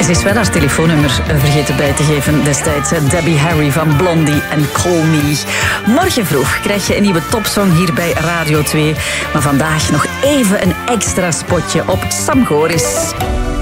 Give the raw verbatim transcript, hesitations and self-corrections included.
ze is wel haar telefoonnummer vergeten bij te geven destijds. Debbie Harry van Blondie en Call Me. Morgen vroeg krijg je een nieuwe topsong hier bij Radio twee. Maar vandaag nog even een extra spotje op Sam Goris.